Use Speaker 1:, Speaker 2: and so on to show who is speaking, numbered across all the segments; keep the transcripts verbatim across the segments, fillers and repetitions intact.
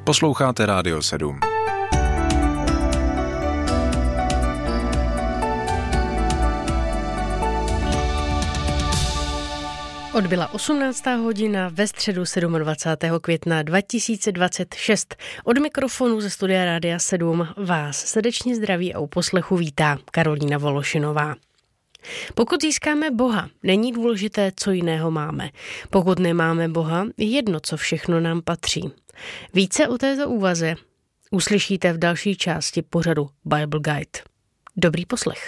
Speaker 1: Posloucháte Rádio sedm.
Speaker 2: Odbyla osmnáctá hodina ve středu dvacátého sedmého května dva tisíce dvacet šest. Od mikrofonu ze studia Rádia sedm vás srdečně zdraví a u poslechu vítá Karolína Vološinová. Pokud získáme Boha, není důležité, co jiného máme. Pokud nemáme Boha, je jedno, co všechno nám patří. Více o této úvaze uslyšíte v další části pořadu Bible Guide. Dobrý poslech.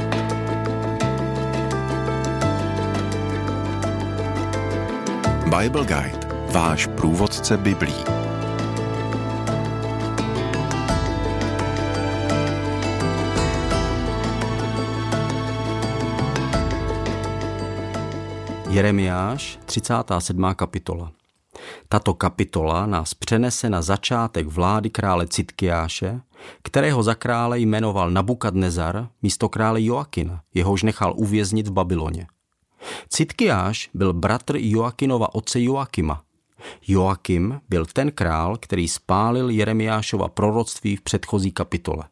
Speaker 1: Bible Guide, váš průvodce Biblí.
Speaker 3: Jeremiáš, třicátá sedmá kapitola. Tato kapitola nás přenese na začátek vlády krále Citkiáše, kterého za krále jmenoval Nabukadnezar místo krále Joakina, jehož nechal uvěznit v Babyloně. Citkiáš byl bratr Joakinova otce Joakima. Joakim byl ten král, který spálil Jeremiášova proroctví v předchozí kapitole.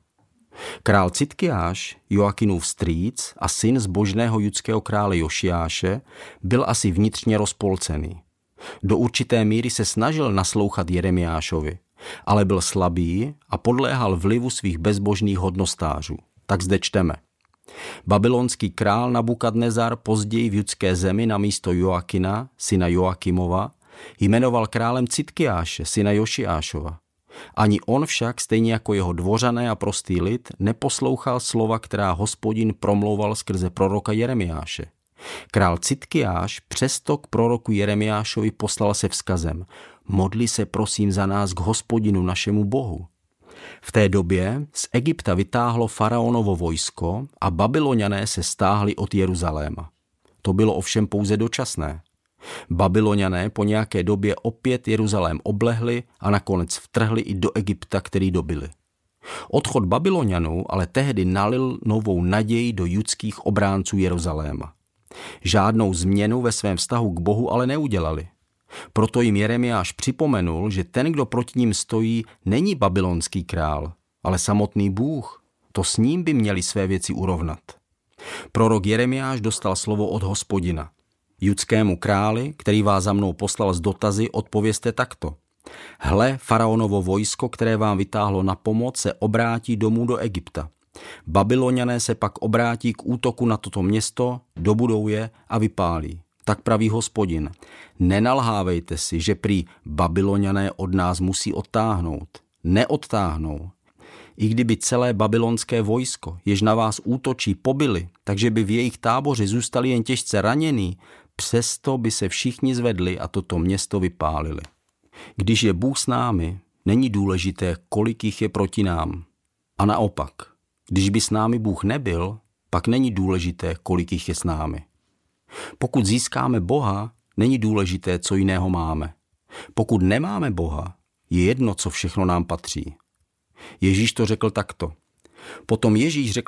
Speaker 3: Král Citkiáš, Joakinův strýc a syn zbožného judského krále Jošiáše, byl asi vnitřně rozpolcený. Do určité míry se snažil naslouchat Jeremiášovi, ale byl slabý a podléhal vlivu svých bezbožných hodnostářů. Tak zde čteme. Babylonský král Nabukadnezar později v judské zemi namísto Joakina, syna Joakimova, jmenoval králem Citkiáše, syna Jošiášova. Ani on však, stejně jako jeho dvořané a prostý lid, neposlouchal slova, která Hospodin promlouval skrze proroka Jeremiáše. Král Citkiáš přesto k proroku Jeremiášovi poslal se vzkazem: modli se prosím za nás k Hospodinu našemu Bohu. V té době z Egypta vytáhlo faraonovo vojsko a Babyloniané se stáhli od Jeruzaléma. To bylo ovšem pouze dočasné. Babyloniané po nějaké době opět Jeruzalém oblehli a nakonec vtrhli i do Egypta, který dobyli. Odchod Babylonianů ale tehdy nalil novou naději do judských obránců Jeruzaléma. Žádnou změnu ve svém vztahu k Bohu ale neudělali. Proto jim Jeremiáš připomenul, že ten, kdo proti ním stojí, není babylonský král, ale samotný Bůh. To s ním by měli své věci urovnat. Prorok Jeremiáš dostal slovo od Hospodina. Judskému králi, který vás za mnou poslal s dotazy, odpovězte takto. Hle, faraonovo vojsko, které vám vytáhlo na pomoc, se obrátí domů do Egypta. Babyloniané se pak obrátí k útoku na toto město, dobudou je a vypálí. Tak praví Hospodin. Nenalhávejte si, že prý Babyloniané od nás musí odtáhnout. Neodtáhnou. I kdyby celé babylonské vojsko, jež na vás útočí, pobyli, takže by v jejich táboři zůstali jen těžce ranění, přesto by se všichni zvedli a toto město vypálili. Když je Bůh s námi, není důležité, kolik jich je proti nám. A naopak, když by s námi Bůh nebyl, pak není důležité, kolik jich je s námi. Pokud získáme Boha, není důležité, co jiného máme. Pokud nemáme Boha, je jedno, co všechno nám patří. Ježíš to řekl takto. Potom Ježíš řekl